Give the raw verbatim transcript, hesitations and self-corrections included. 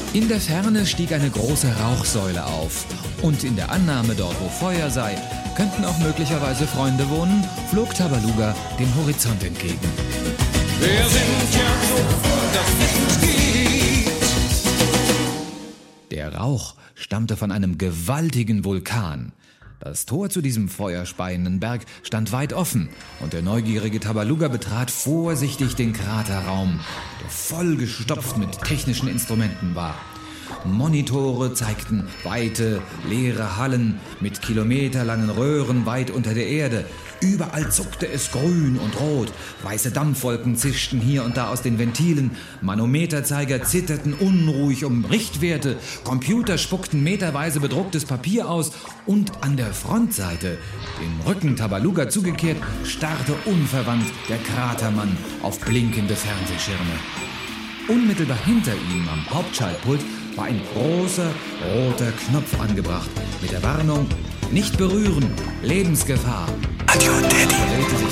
In der Ferne stieg eine große Rauchsäule auf. Und in der Annahme, dort wo Feuer sei, könnten auch möglicherweise Freunde wohnen, flog Tabaluga dem Horizont entgegen. Wir sind ja so froh, dass es gibt. Der Rauch stammte von einem gewaltigen Vulkan. Das Tor zu diesem feuerspeienden Berg stand weit offen und der neugierige Tabaluga betrat vorsichtig den Kraterraum, der vollgestopft mit technischen Instrumenten war. Monitore zeigten weite, leere Hallen mit kilometerlangen Röhren weit unter der Erde. Überall zuckte es grün und rot. Weiße Dampfwolken zischten hier und da aus den Ventilen. Manometerzeiger zitterten unruhig um Richtwerte. Computer spuckten meterweise bedrucktes Papier aus. Und an der Frontseite, dem Rücken Tabaluga zugekehrt, starrte unverwandt der Kratermann auf blinkende Fernsehschirme. Unmittelbar hinter ihm am Hauptschaltpult war ein großer roter Knopf angebracht mit der Warnung: Nicht berühren, Lebensgefahr. Adieu, Daddy.